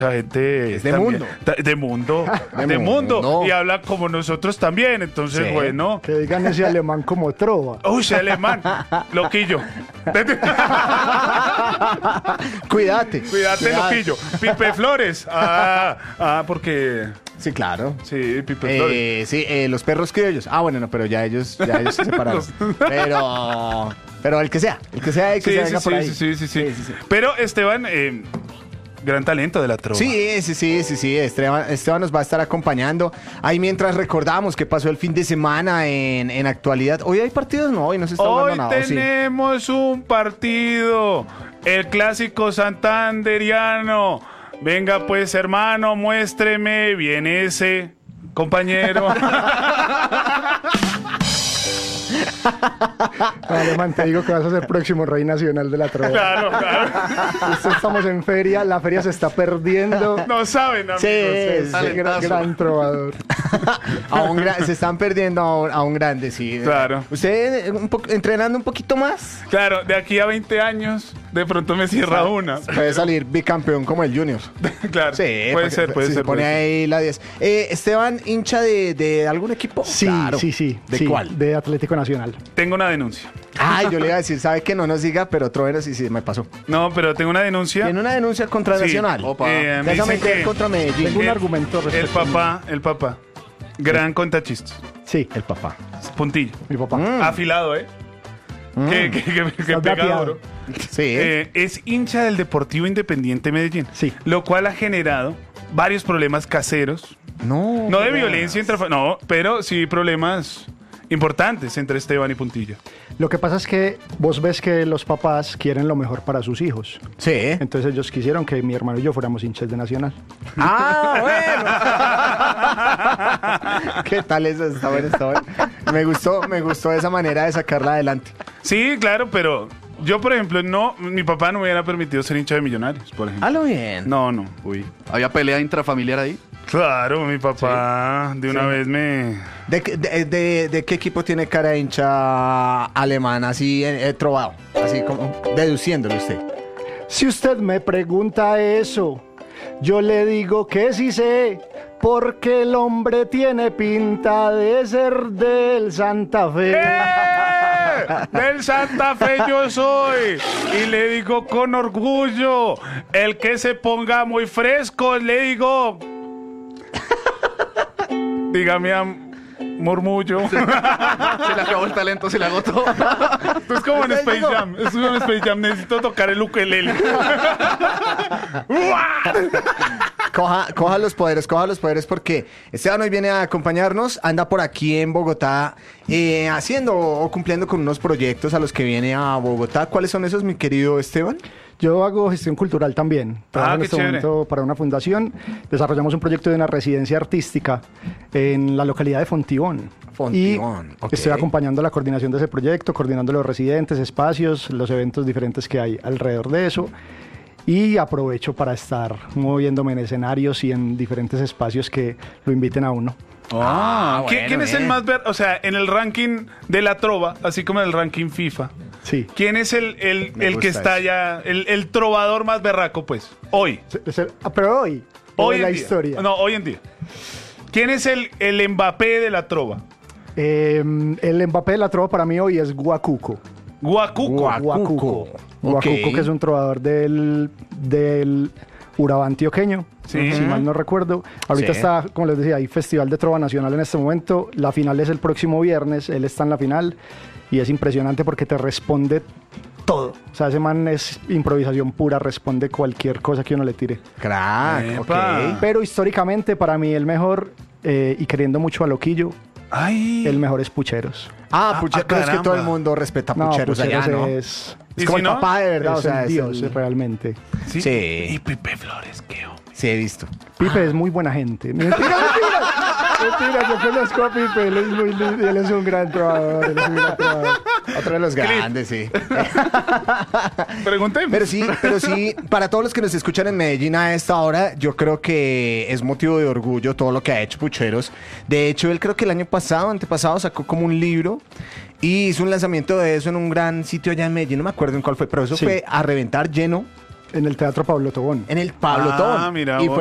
La gente es de también, mundo. De mundo. De mundo. No. Y habla como nosotros también. Entonces, sí. Bueno. Que digan ese alemán como trova. Uy, ese alemán. Loquillo. Cuídate, loquillo. Pipe Flores. Porque... Sí, claro. Sí, Pipe Flores. Sí, los perros criollos. Bueno, no, pero ya ellos se separaron. Pero el que sea que se venga por ahí. Sí. Pero Esteban... gran talento de la trova. Sí. Esteban nos va a estar acompañando. Ahí mientras recordamos qué pasó el fin de semana en actualidad. Hoy hay partidos, no, hoy no se está jugando nada. Hoy tenemos un partido. El clásico santanderiano. Venga pues, hermano, muéstreme bien ese compañero. Alemán, te digo que vas a ser próximo rey nacional de la trova. Claro. Estamos en feria, la feria se está perdiendo. No saben, amigos. Sí, es gran trovador. Se están perdiendo a un grande, sí. Claro. ¿Usted entrenando un poquito más? Claro, de aquí a 20 años, de pronto me cierra una. Puede salir bicampeón como el Junior. Claro, sí, puede ser. Se pone ahí la 10. Esteban, hincha de algún equipo. Sí, claro. Sí. ¿De cuál? De Atlético Nacional. Tengo una denuncia. Yo le iba a decir, sabe que no nos diga, pero otro era sí me pasó. No, pero tengo una denuncia. ¿Tiene una denuncia contra Nacional? Opa. Me dicen que contra Medellín. Tengo un argumento respecto. El papá. Gran contachistas. Sí, el papá. Puntillo. Mi papá. Afilado, que pega duro. Sí. Es hincha del Deportivo Independiente Medellín. Sí. Lo cual ha generado varios problemas caseros. No de violencia no, pero sí problemas importantes entre Esteban y Puntillo. Lo que pasa es que vos ves que los papás quieren lo mejor para sus hijos. Sí. Entonces ellos quisieron que mi hermano y yo fuéramos hinchas de Nacional. Bueno. ¿Qué tal eso? Está bueno. Me gustó esa manera de sacarla adelante. Sí, claro, pero yo, por ejemplo, mi papá no me hubiera permitido ser hincha de Millonarios, por ejemplo. Hálo bien. No. Uy, ¿había pelea intrafamiliar ahí? Claro, mi papá de una vez me... ¿De qué equipo tiene cara de hincha alemán así trovado? Así como deduciéndolo usted. Si usted me pregunta eso, yo le digo que sí sé, porque el hombre tiene pinta de ser del Santa Fe. Del Santa Fe yo soy, y le digo con orgullo, el que se ponga muy fresco, le digo... Dígame a murmullo. Se le acabó el talento, se le agotó. Esto es como en Space Jam. Esto es como en Space Jam. Necesito tocar el ukelele. Coja los poderes porque Esteban hoy viene a acompañarnos, anda por aquí en Bogotá haciendo o cumpliendo con unos proyectos a los que viene a Bogotá. ¿Cuáles son esos, mi querido Esteban? Yo hago gestión cultural también. Trabajo en este momento para una fundación. Desarrollamos un proyecto de una residencia artística en la localidad de Fontibón. Y estoy acompañando la coordinación de ese proyecto, coordinando los residentes, espacios, los eventos diferentes que hay alrededor de eso. Y aprovecho para estar moviéndome en escenarios y en diferentes espacios que lo inviten a uno. Bueno, ¿Quién es el más o sea, en el ranking de la trova, así como en el ranking FIFA? Sí. ¿Quién es el que está ya, el trovador más berraco, pues? Hoy. Pero hoy en la historia. No, hoy en día. ¿Quién es el Mbappé de la trova? El Mbappé de la trova para mí hoy es Guacuco. Guacuco, que es un trovador del Urabá antioqueño, sí. Si mal no recuerdo. Ahorita está, como les decía, hay Festival de Trova Nacional en este momento. La final es el próximo viernes, él está en la final y es impresionante porque te responde todo. O sea, ese man es improvisación pura, responde cualquier cosa que uno le tire. Crack, Pero históricamente para mí el mejor, y queriendo mucho a Loquillo, el mejor es Pucheros. Pucheros, es que todo el mundo respeta a Pucheros allá, ¿no? Es como el papá de verdad, o sea, es Dios, realmente. Sí. Y Pipe Flores, ¿qué? Sí, he visto. Pipe es muy buena gente. Mentira, yo conozco a Pipe, él es muy lindo, él es un gran trovador, Otro de los grandes, sí. Pregúnteme. Pero sí, para todos los que nos escuchan en Medellín a esta hora, yo creo que es motivo de orgullo todo lo que ha hecho Pucheros. De hecho, él creo que el año antepasado, sacó como un libro y hizo un lanzamiento de eso en un gran sitio allá en Medellín, no me acuerdo en cuál fue, pero eso fue a reventar lleno. En el Teatro Pablo Tobón. En el Pablo Tobón. Mira, y fue